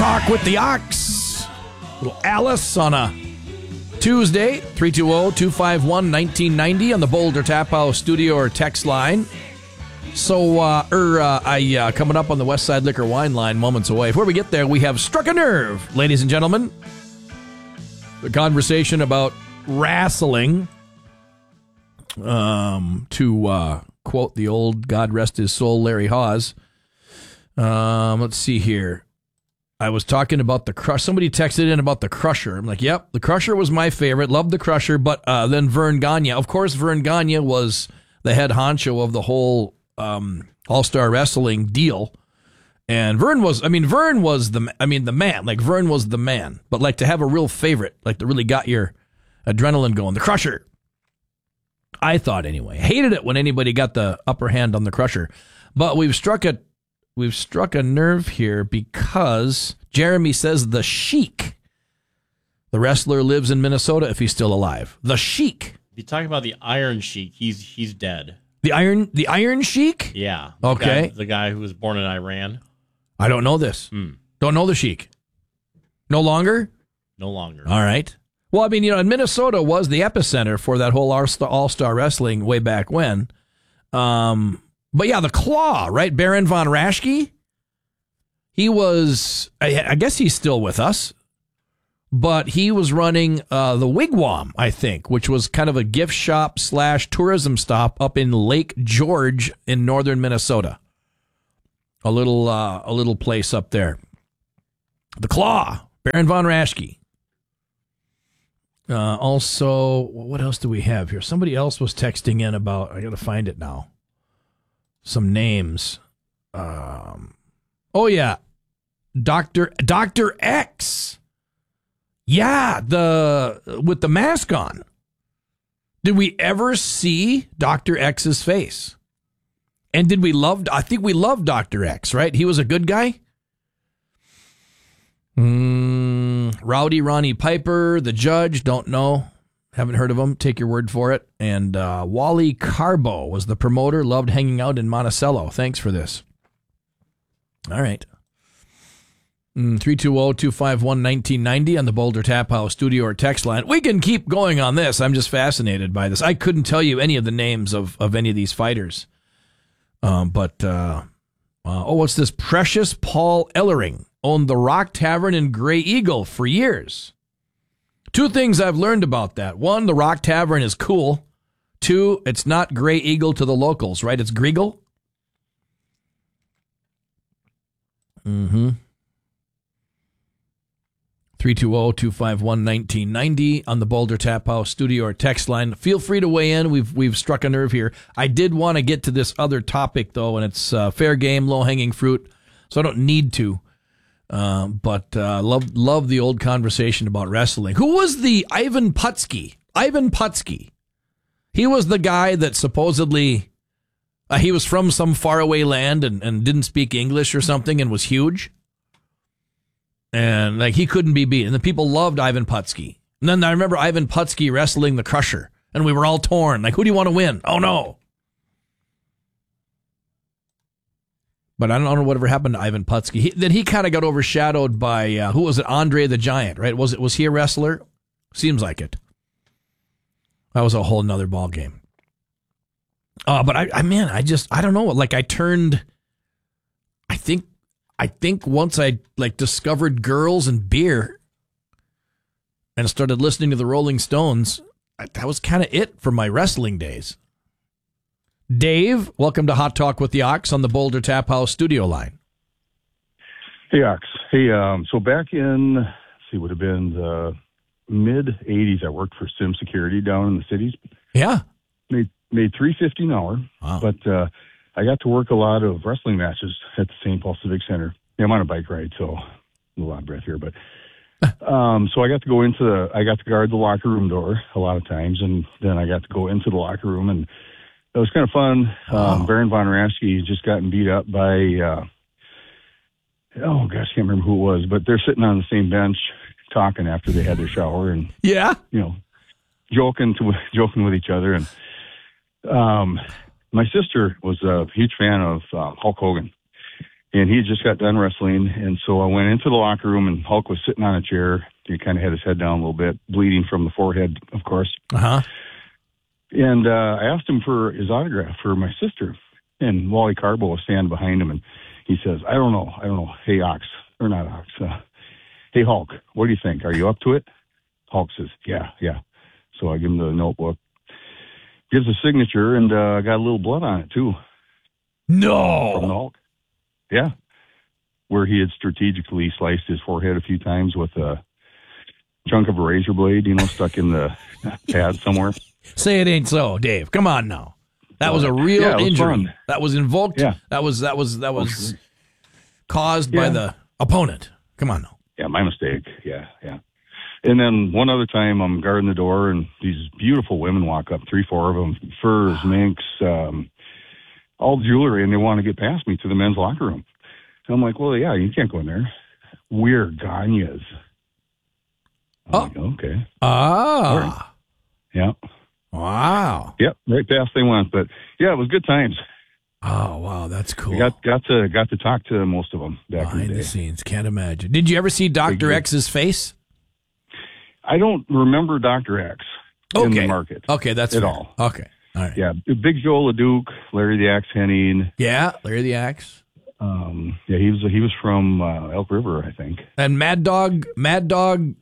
Talk with the Ox. Little Alice on a Tuesday, 320-251-1990 on the Boulder Tap House studio or text line. So, coming up on the West Side Liquor Wine line moments away. Before we get there, we have struck a nerve, ladies and gentlemen. The conversation about wrestling. To quote the old, God rest his soul, Larry Hawes. Let's see here. I was talking about the Crush. Somebody texted in about the Crusher. I'm like, yep, the Crusher was my favorite. Loved the Crusher, but then Vern Gagne. Of course, Vern Gagne was the head honcho of the whole All-Star Wrestling deal. And Vern was the man. Like, Vern was the man. But, like, to have a real favorite, like, that really got your adrenaline going. The Crusher. I thought, anyway. Hated it when anybody got the upper hand on the Crusher. But we've struck a nerve here because Jeremy says the Sheik, the wrestler, lives in Minnesota if he's still alive. The Sheik. If you talk about the Iron Sheik, he's dead. The Iron Sheik? Yeah. Okay. The guy who was born in Iran. I don't know this. Don't know the Sheik. No longer? No longer. All right. Well, I mean, and Minnesota was the epicenter for that whole All-Star Wrestling way back when. But yeah, the Claw, right? Baron von Raschke. He was, I guess he's still with us, but he was running the Wigwam, I think, which was kind of a gift shop / tourism stop up in Lake George in northern Minnesota. A little place up there. The Claw, Baron von Raschke. Also, what else do we have here? Somebody else was texting in about, I got to find it now. Some names. Oh yeah, Dr. X. Yeah, with the mask on. Did we ever see Dr. X's face? And did we love? I think we loved Dr. X, right? He was a good guy. Rowdy Ronnie Piper, the Judge. Don't know. Haven't heard of him. Take your word for it. And Wally Carbo was the promoter. Loved hanging out in Monticello. Thanks for this. All right. 320-251-1990 on the Boulder Tap House studio or text line. We can keep going on this. I'm just fascinated by this. I couldn't tell you any of the names of any of these fighters. What's this? Precious Paul Ellering owned the Rock Tavern in Grey Eagle for years. Two things I've learned about that. One, the Rock Tavern is cool. Two, it's not Grey Eagle to the locals, right? It's Griegel. 320-251-1990 on the Boulder Tap House studio or text line. Feel free to weigh in. We've struck a nerve here. I did want to get to this other topic, though, and it's fair game, low-hanging fruit, so I don't need to. But love the old conversation about wrestling. Who was the Ivan Putski? Ivan Putski. He was the guy that supposedly he was from some faraway land and didn't speak English or something and was huge. And like he couldn't be beat. And the people loved Ivan Putski. And then I remember Ivan Putski wrestling the Crusher. And we were all torn. Like, who do you want to win? Oh, no. But I don't know whatever happened to Ivan Putski. Then he kind of got overshadowed by, who was it? Andre the Giant, right? Was he a wrestler? Seems like it. That was a whole nother ball game. But I don't know. Like I think once I like discovered girls and beer and started listening to the Rolling Stones, that was kind of it for my wrestling days. Dave, welcome to Hot Talk with the Ox on the Boulder Tap House studio line. Hey, Ox. Hey, so back in, would have been the mid-'80s, I worked for Sim Security down in the cities. Yeah. Made $3.50 an hour, wow. But I got to work a lot of wrestling matches at the St. Paul Civic Center. Yeah, I'm on a bike ride, so a little out of breath here, but so I got to guard the locker room door a lot of times, and then I got to go into the locker room, and it was kind of fun. Wow. Baron von Raschke had just gotten beat up by, can't remember who it was, but they're sitting on the same bench talking after they had their shower and, yeah, joking with each other. And my sister was a huge fan of Hulk Hogan. And he had just got done wrestling. And so I went into the locker room, and Hulk was sitting on a chair. He kind of had his head down a little bit, bleeding from the forehead, of course. Uh-huh. And I asked him for his autograph for my sister. And Wally Carbo was standing behind him, and he says, I don't know. Hey, Ox, or not Ox. Hey, Hulk, what do you think? Are you up to it? Hulk says, yeah. So I give him the notebook. Gives a signature, and I got a little blood on it, too. From the No. Hulk. Yeah. Where he had strategically sliced his forehead a few times with a chunk of a razor blade, stuck in the pad somewhere. Say it ain't so, Dave. Come on now. That was a real Yeah, it was injury. fun. That was invoked. Yeah. That was caused by the opponent. Come on now. Yeah, my mistake. Yeah. And then one other time, I'm guarding the door, and these beautiful women walk up, 3-4 of them, furs, minks, all jewelry, and they want to get past me to the men's locker room. And I'm like, well, yeah, you can't go in there. We're Gagne's. Like, okay. Ah. Yeah. Wow. Yep. Right past they went, but yeah, it was good times. Oh, wow. That's cool. I got to talk to most of them back in Behind the the day. scenes. Can't imagine. Did you ever see Dr. X's face? I don't remember Dr. X in the market. Okay, that's at fair. all. Okay. All right. Yeah, Big Joe LeDuc, Larry the Axe Henning. Yeah, Larry the Axe. Yeah, he was from Elk River, I think. And Mad Dog